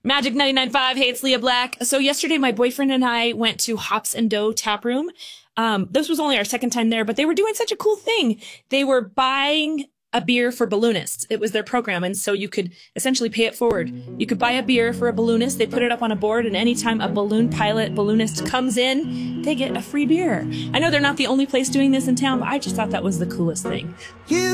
Magic 99.5. Hey, it's Leah Black. So yesterday, my boyfriend and I went to Hops and Dough Tap Room. This was only our second time there, but they were doing such a cool thing. They were buying a beer for balloonists. It was their program, and so you could essentially pay it forward. You could buy a beer for a balloonist. They put it up on a board, and anytime a balloonist comes in, they get a free beer. I know they're not the only place doing this in town, but I just thought that was the coolest thing.